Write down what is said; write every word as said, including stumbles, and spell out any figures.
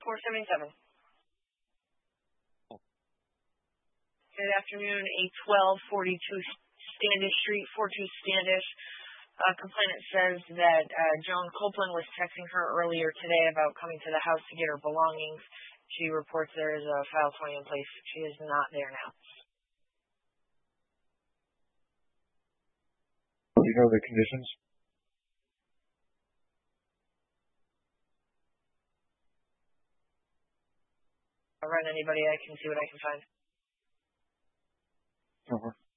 four seven seven. Good afternoon, eight twelve forty-two Standish Street, forty-two Standish. Uh, complainant says that uh, Joan Copeland was texting her earlier today about coming to the house to get her belongings. She reports there is a file twenty in place. She is not there now. Do you know the conditions? I'll run anybody I can see what I can find. Over.